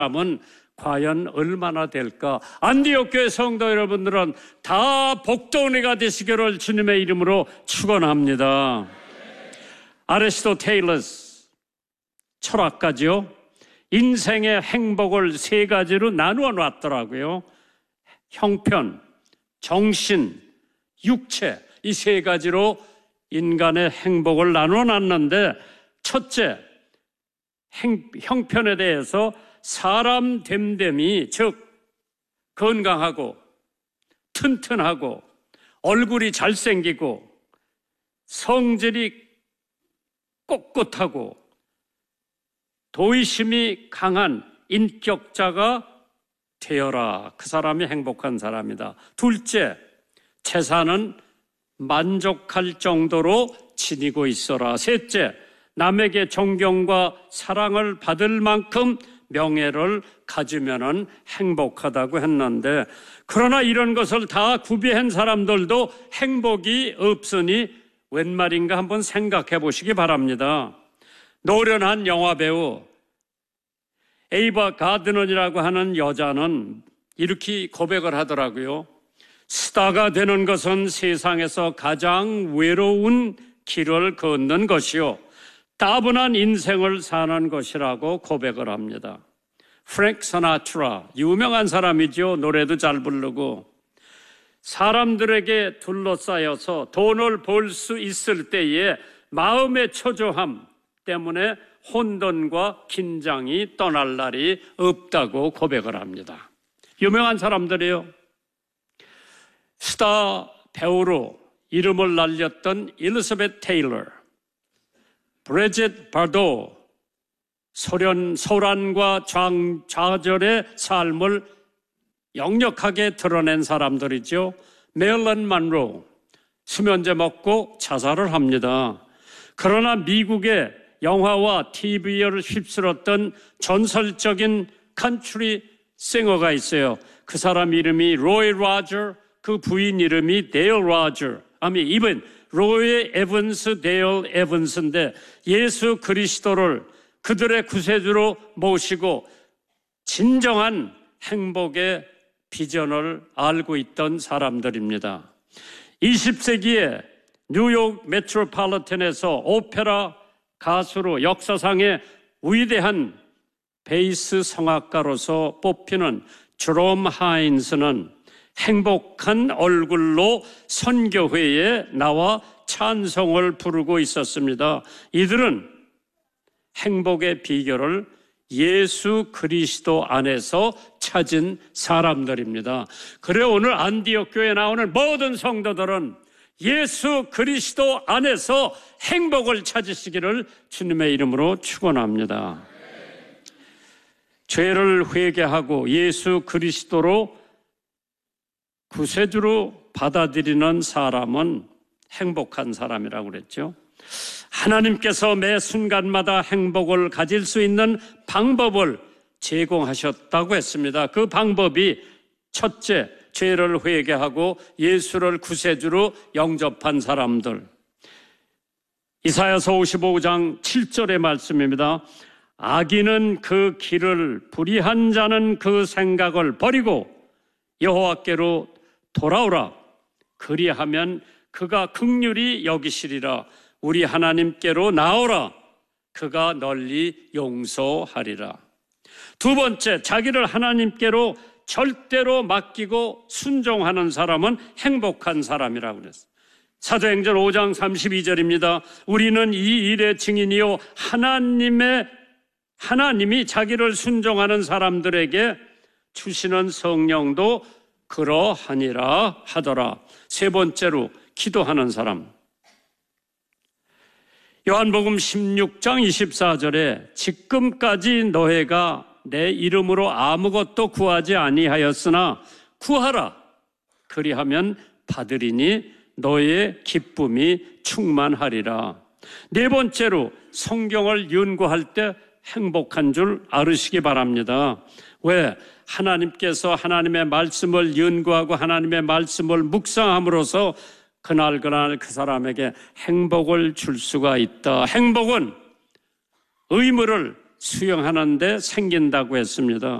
사람은 과연 얼마나 될까? 안디옥 교회 성도 여러분들은 다 복도은혜가 되시기를 주님의 이름으로 축원합니다. 아리스토 테일러스 철학가죠. 인생의 행복을 세 가지로 나누어 놨더라고요. 형편, 정신, 육체, 이 세 가지로 인간의 행복을 나누어 놨는데, 첫째, 형편에 대해서 사람 됨됨이, 즉 건강하고 튼튼하고 얼굴이 잘생기고 성질이 꼿꼿하고 도의심이 강한 인격자가 되어라. 그 사람이 행복한 사람이다. 둘째, 재산은 만족할 정도로 지니고 있어라. 셋째, 남에게 존경과 사랑을 받을 만큼 명예를 가지면은 행복하다고 했는데, 그러나 이런 것을 다 구비한 사람들도 행복이 없으니 웬 말인가 한번 생각해 보시기 바랍니다. 노련한 영화배우 에이바 가드넌이라고 하는 여자는 이렇게 고백을 하더라고요. 스타가 되는 것은 세상에서 가장 외로운 길을 걷는 것이요, 따분한 인생을 사는 것이라고 고백을 합니다. 프랭크 시나트라, 유명한 사람이죠. 노래도 잘 부르고. 사람들에게 둘러싸여서 돈을 벌 수 있을 때에 마음의 초조함 때문에 혼돈과 긴장이 떠날 날이 없다고 고백을 합니다. 유명한 사람들이요. 스타 배우로 이름을 날렸던 엘리자베트 테일러, 브리짓 바도, 소란과 좌절의 삶을 역력하게 드러낸 사람들이죠. 메릴린 먼로, 수면제 먹고 자살을 합니다. 그러나 미국의 영화와 TV를 휩쓸었던 전설적인 컨트리 싱어가 있어요. 그 사람 이름이 로이 로저, 그 부인 이름이 데일 로저. 이번 로이 에반스, 데일 에반스인데, 예수 그리스도를 그들의 구세주로 모시고 진정한 행복의 비전을 알고 있던 사람들입니다. 20세기에 뉴욕 메트로폴리탄에서 오페라 가수로 역사상의 위대한 베이스 성악가로서 뽑히는 제롬 하인스는 행복한 얼굴로 선교회에 나와 찬송을 부르고 있었습니다. 이들은 행복의 비결을 예수 그리스도 안에서 찾은 사람들입니다. 그래 오늘 안디옥 교회에 나오는 모든 성도들은 예수 그리스도 안에서 행복을 찾으시기를 주님의 이름으로 축원합니다. 죄를 회개하고 예수 그리스도로 구세주로 받아들이는 사람은 행복한 사람이라고 그랬죠. 하나님께서 매 순간마다 행복을 가질 수 있는 방법을 제공하셨다고 했습니다. 그 방법이 첫째, 죄를 회개하고 예수를 구세주로 영접한 사람들. 이사야서 55장 7절의 말씀입니다. 악인은 그 길을, 불의한 자는 그 생각을 버리고 여호와께로 돌아오라. 그리하면 그가 긍휼히 여기시리라. 우리 하나님께로 나오라. 그가 널리 용서하리라. 두 번째, 자기를 하나님께로 절대로 맡기고 순종하는 사람은 행복한 사람이라고 그랬어요. 사도행전 5장 32절입니다. 우리는 이 일의 증인이요 하나님이 자기를 순종하는 사람들에게 주시는 성령도 그러하니라 하더라. 세 번째로, 기도하는 사람. 요한복음 16장 24절에 지금까지 너희가 내 이름으로 아무것도 구하지 아니하였으나 구하라. 그리하면 받으리니 너희의 기쁨이 충만하리라. 네 번째로, 성경을 연구할 때 행복한 줄 알으시기 바랍니다. 왜? 하나님께서 하나님의 말씀을 연구하고 하나님의 말씀을 묵상함으로써 그날 그 사람에게 행복을 줄 수가 있다. 행복은 의무를 수영하는데 생긴다고 했습니다.